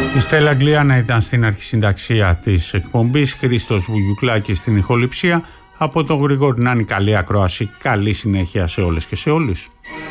Η Στέλλα Αγγλιάνα ήταν στην αρχισυνταξία της εκπομπής, Χρήστος Βουγιουκλάκης στην ηχοληψία. Από τον Γρηγόρη Νάνη, καλή ακρόαση, καλή συνέχεια σε όλες και σε όλους.